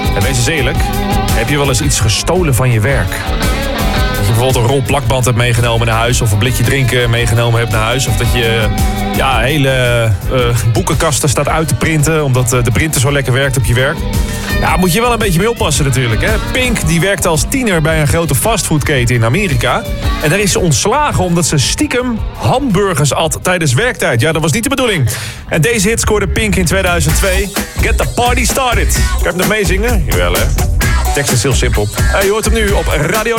En wees eens eerlijk, heb je wel eens iets gestolen van je werk? Dat je bijvoorbeeld een rol plakband hebt meegenomen naar huis, of een blikje drinken meegenomen hebt naar huis, of dat je hele boekenkasten staat uit te printen omdat de printer zo lekker werkt op je werk. Ja, moet je wel een beetje mee oppassen natuurlijk. Hè? Pink die werkte als tiener bij een grote fastfoodketen in Amerika. En daar is ze ontslagen omdat ze stiekem hamburgers at tijdens werktijd. Ja, dat was niet de bedoeling. En deze hit scoorde Pink in 2002. Get the party started. Kan je hem nog meezingen? Jawel, hè? De tekst is heel simpel. Je hoort hem nu op Radio